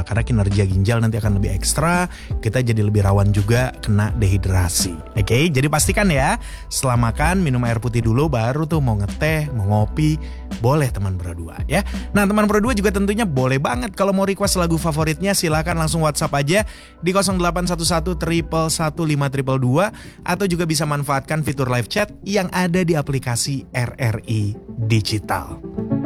karena kinerja ginjal nanti akan lebih ekstra, kita jadi lebih rawan juga kena dehidrasi. Oke, jadi pastikan ya setelah makan minum air putih dulu, baru tuh mau ngeteh, mau ngopi, boleh teman berdua ya. Nah teman berdua juga tentunya boleh banget kalau mau request lagu favoritnya, silahkan langsung WhatsApp aja di 0811 111 522 atau juga bisa manfaatkan fitur live chat yang ada di aplikasi RRI Digital.